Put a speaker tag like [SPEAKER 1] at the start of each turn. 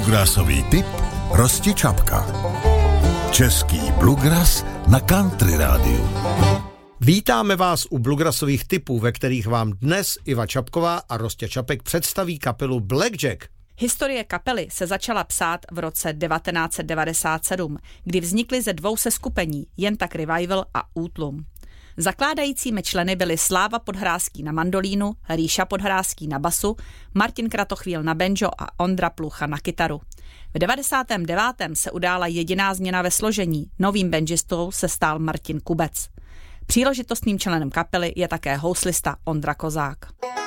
[SPEAKER 1] Bluegrassový tip Rosti Čapka. Český bluegrass na Country rádiu.
[SPEAKER 2] Vítáme vás u bluegrassových tipů, ve kterých vám dnes Iva Čapková a Rostě Čapek představí kapelu Blackjack.
[SPEAKER 3] Historie kapely se začala psát v roce 1997, kdy vznikly ze dvou seskupení, jen tak Revival a Útlum. Zakládajícími členy byli Sláva Podhrázký na mandolínu, Ríša Podhrázký na basu, Martin Kratochvíl na banjo a Ondra Plucha na kytaru. V 99. se udála jediná změna ve složení, novým banjistou se stal Martin Kubec. Příležitostným členem kapely je také houslista Ondra Kozák.